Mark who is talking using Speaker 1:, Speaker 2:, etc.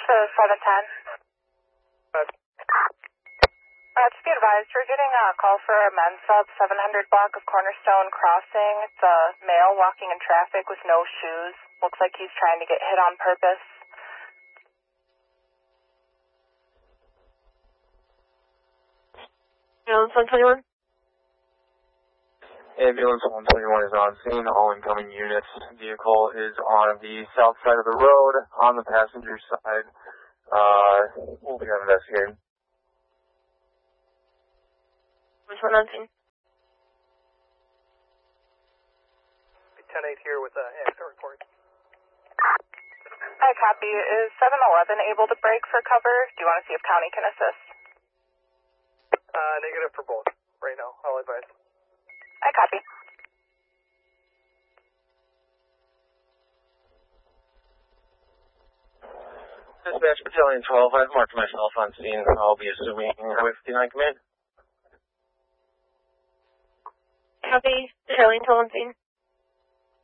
Speaker 1: to 710. Just be advised, we're getting a call for a men's sub 700 block of Cornerstone Crossing. It's a male walking in traffic with no shoes. Looks like he's trying to get hit on purpose.
Speaker 2: Ambulance 121?
Speaker 3: Ambulance 121 is on scene. All incoming units. Vehicle is on the south side of the road, on the passenger side. We'll be investigating.
Speaker 2: Which one on scene?
Speaker 4: 10-8 here with accident report.
Speaker 1: Hi, copy. Is 711 able to break for cover? Do you want to see if county can assist?
Speaker 4: Negative for both. Right now, I'll advise.
Speaker 1: Hi, copy.
Speaker 3: Dispatch Battalion 12, I've marked myself on scene. I'll be assuming Highway 59 command.
Speaker 2: Copy. Battalion 12 on scene.